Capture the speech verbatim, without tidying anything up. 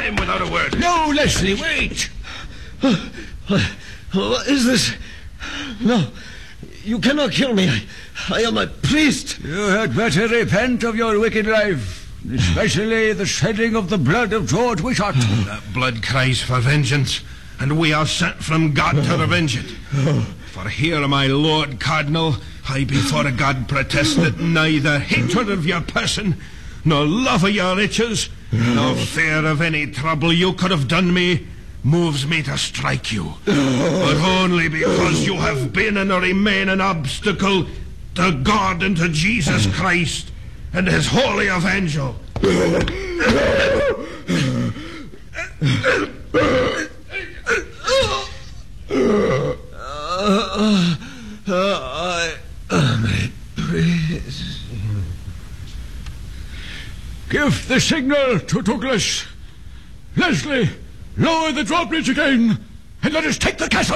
him without a word. No, Leslie, wait. Uh, uh, what is this? No, you cannot kill me. I, I am a priest. You had better repent of your wicked life, especially the shedding of the blood of George Wishart. That blood cries for vengeance, and we are sent from God to revenge it. For here, my Lord Cardinal, I before God protest that neither hatred of your person, nor love of your riches, nor fear of any trouble you could have done me, moves me to strike you, but only because you have been and remain an obstacle to God and to Jesus Christ and his holy evangel. Uh, I am a priest. Give the signal to Douglas. Leslie, lower the drawbridge again, and let us take the castle.